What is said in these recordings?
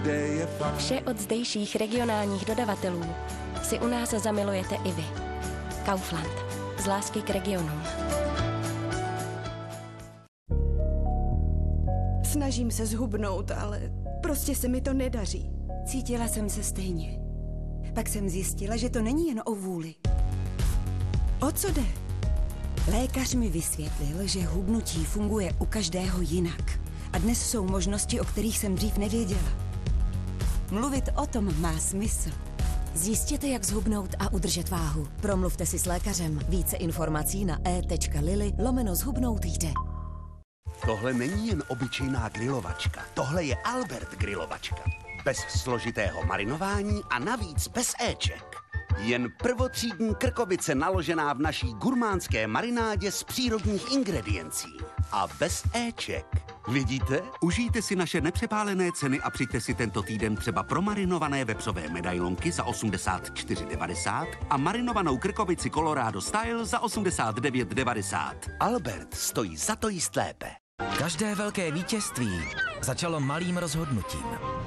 Vše od zdejších regionálních dodavatelů si u nás zamilujete i vy. Kaufland. Z lásky k regionům. Snažím se zhubnout, ale prostě se mi to nedaří. Cítila jsem se stejně. Pak jsem zjistila, že to není jen o vůli. O co jde? Lékař mi vysvětlil, že hubnutí funguje u každého jinak. A dnes jsou možnosti, o kterých jsem dřív nevěděla. Mluvit o tom má smysl. Zjistěte, jak zhubnout a udržet váhu. Promluvte si s lékařem. Více informací na e.lily/zhubnout jde. Tohle není jen obyčejná grilovačka. Tohle je Albert grilovačka. Bez složitého marinování a navíc bez éček. Jen prvotřídní krkovice naložená v naší gurmánské marinádě z přírodních ingrediencí. A bez éček. Vidíte? Užijte si naše nepřepálené ceny a přijďte si tento týden třeba promarinované vepřové medailonky za 84,90 a marinovanou krkovici Colorado Style za 89,90. Albert stojí za to jíst lépe. Každé velké vítězství začalo malým rozhodnutím.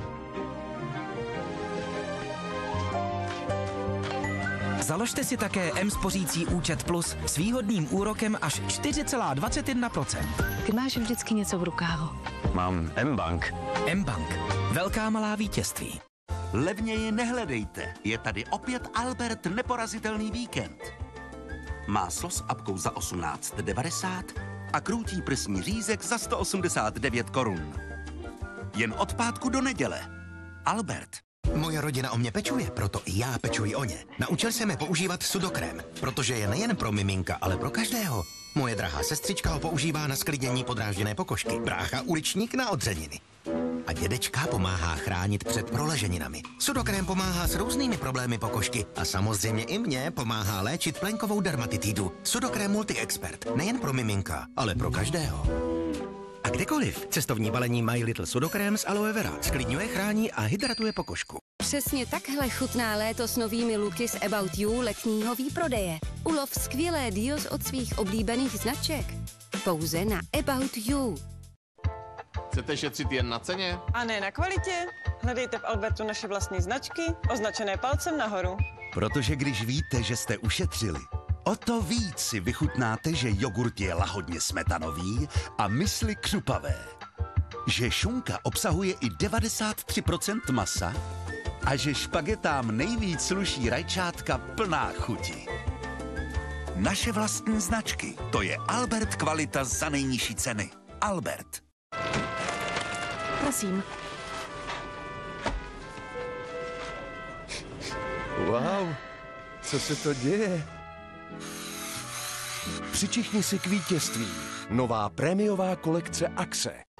Založte si také M-spořící účet Plus s výhodným úrokem až 4,21%. Ty máš vždycky něco v rukávu. Mám M-Bank. M-Bank. Velká malá vítězství. Levněji nehledejte. Je tady opět Albert neporazitelný víkend. Máslo s apkou za 18,90 a krůtí prsní řízek za 189 korun. Jen od pátku do neděle. Albert. Moje rodina o mě pečuje, proto i já pečuji o ně. Naučil jsem je používat sudokrém, protože je nejen pro miminka, ale pro každého. Moje drahá sestřička ho používá na sklidnění podrážděné pokožky, brácha uličník na odřeniny. A dědečka pomáhá chránit před proleženinami. Sudokrém pomáhá s různými problémy pokožky a samozřejmě i mně pomáhá léčit plenkovou dermatitidu. Sudokrém Multi-Expert, nejen pro miminka, ale pro každého. A kdekoliv. Cestovní balení My Little Sudokrém z aloe vera. Sklidňuje, chrání a hydratuje pokožku. Přesně takhle chutná léto s novými looky z About You letního výprodeje. Ulov skvělé deals od svých oblíbených značek. Pouze na About You. Chcete šetřit jen na ceně? A ne na kvalitě? Hledejte v Albertu naše vlastní značky, označené palcem nahoru. Protože když víte, že jste ušetřili, o to víc si vychutnáte, že jogurt je lahodně smetanový a mysli křupavé. Že šunka obsahuje i 93% masa a že špagetám nejvíc sluší rajčátka plná chuti. Naše vlastní značky, to je Albert kvalita za nejnižší ceny. Albert. Prosím. Wow, co se to děje? Přičichni si k vítězství. Nová prémiová kolekce Axe.